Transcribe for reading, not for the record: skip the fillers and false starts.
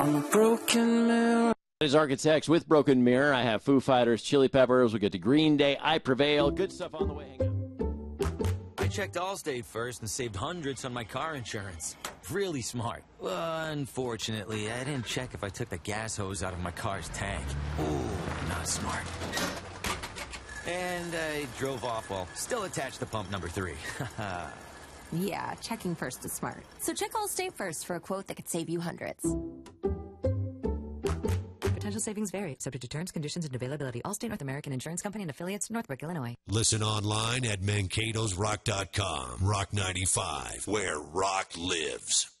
I'm a broken mirror. As Architects with Broken Mirror, I have Foo Fighters, Chili Peppers, we get to Green Day, I Prevail. Good stuff on the way. Hang on. I checked Allstate first and saved hundreds on my car insurance. Really smart. Unfortunately, I didn't check if I took the gas hose out of my car's tank. Ooh, not smart. And I drove off while still attached to pump number 3. Yeah, checking first is smart. So check Allstate first for a quote that could save you hundreds. Potential savings vary, subject to terms, conditions, and availability. Allstate North American Insurance Company and affiliates, Northbrook, Illinois. Listen online at mankatosrock.com. Rock 95, where rock lives.